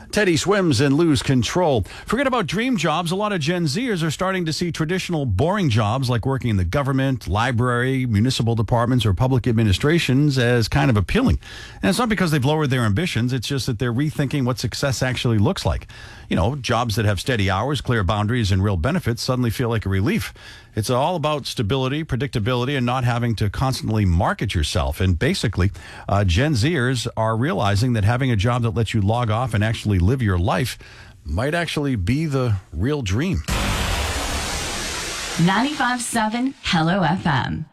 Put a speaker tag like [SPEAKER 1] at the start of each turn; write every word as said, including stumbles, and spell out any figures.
[SPEAKER 1] Teddy swims and lose control. Forget about dream jobs. A lot of Gen Zers are starting to see traditional boring jobs like working in the government, library, municipal departments, or public administrations as kind of appealing. And it's not because they've lowered their ambitions. It's just that they're rethinking what success actually looks like. You know, jobs that have steady hours, clear boundaries, and real benefits suddenly feel like a relief. It's all about stability, predictability, and not having to constantly market yourself. And basically, uh, Gen Zers are realizing that having a job that lets you log off and actually live your life might actually be the real dream.
[SPEAKER 2] ninety-five point seven Hello F M.